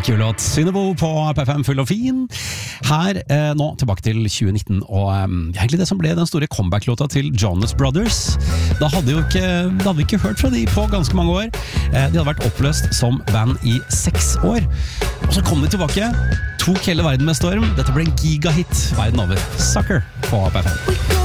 Kul låt, Synnebo på P5 full og fin. Her nå tilbake til 2019, og egentlig det som ble den store comeback-låta til Jonas Brothers. Da hadde vi ikke hørt fra de på ganske mange år. De hadde vært oppløst som band i 6 år. Og så kom de tilbake, tok hele verden med storm. Dette ble en gigahit verden over. Sucker på P5.